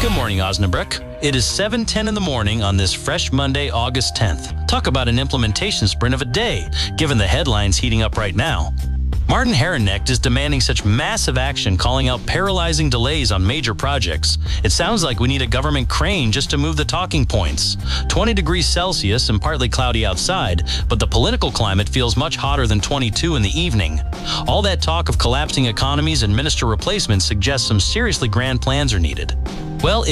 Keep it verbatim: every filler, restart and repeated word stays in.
Good morning, Osnabrück. It is seven ten in the morning on this fresh Monday, August tenth. Talk about an implementation sprint of a day, given the headlines heating up right now. Martin Herrenrecht is demanding such massive action, calling out paralyzing delays on major projects. It sounds like we need a government crane just to move the talking points. twenty degrees Celsius and partly cloudy outside, but the political climate feels much hotter than twenty-two in the evening. All that talk of collapsing economies and minister replacements suggests some seriously grand plans are needed. Well,